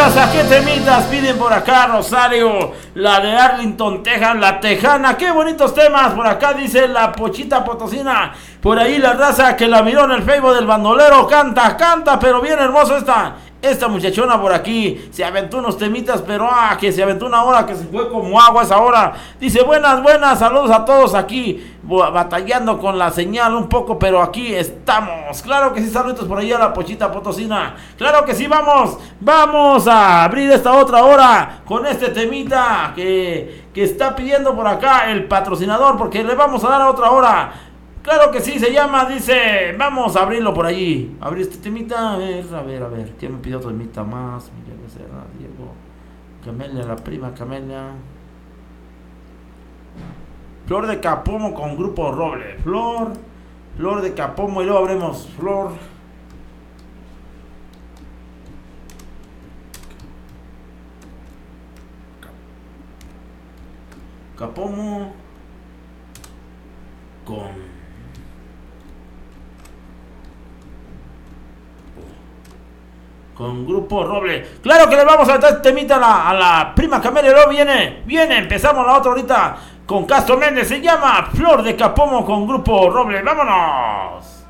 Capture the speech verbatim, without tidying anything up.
raza, ¿qué temitas piden por acá? Rosario, la de Arlington, Texas, la Tejana. Qué bonitos temas por acá, dice la Pochita Potosina. Por ahí la raza que la miró en el Facebook del bandolero. Canta, canta, pero bien hermoso esta. Esta muchachona por aquí se aventó unos temitas, pero ah, que se aventó una hora que se fue como agua esa hora. Dice, buenas, buenas, saludos a todos aquí, batallando con la señal un poco, pero aquí estamos. Claro que sí, saludos por ahí a la Pochita Potosina. Claro que sí, vamos, vamos a abrir esta otra hora con este temita que, que está pidiendo por acá el patrocinador, porque le vamos a dar a otra hora. Claro que sí, se llama, dice, vamos a abrirlo por allí. Abrir este temita, a ver, a ver, a ver. ¿Quién me pidió otro temita más? Miguel Becerra, Diego, Camelia, la prima Camelia. Flor de Capomo con Grupo Roble. Flor, Flor de Capomo y luego abremos Flor. Capomo con... con Grupo Roble. Claro que le vamos a dar temita a la, a la prima Camelia. Luego viene, viene, empezamos la otra ahorita con Castro Méndez. Se llama Flor de Capomo con Grupo Roble. ¡Vámonos!